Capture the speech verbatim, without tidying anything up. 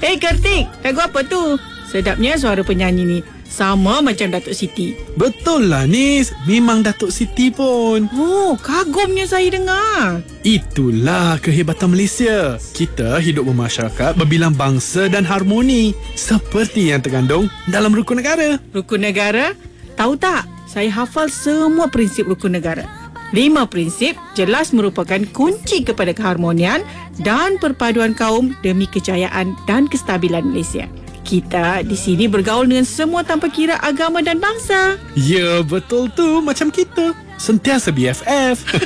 Eh Kartik, lagu apa tu? Sedapnya suara penyanyi ni. Sama macam Datuk Siti. Betul lah Nis, memang Datuk Siti pun. Oh, kagumnya saya dengar. Itulah kehebatan Malaysia. Kita hidup bermasyarakat berbilang bangsa dan harmoni, seperti yang terkandung dalam rukun negara. Rukun negara? Tahu tak? Saya hafal semua prinsip rukun negara. Lima prinsip jelas merupakan kunci kepada keharmonian dan perpaduan kaum demi kejayaan dan kestabilan Malaysia. Kita di sini bergaul dengan semua tanpa kira agama dan bangsa. Ya, betul tu. Macam kita. Sentiasa B F F.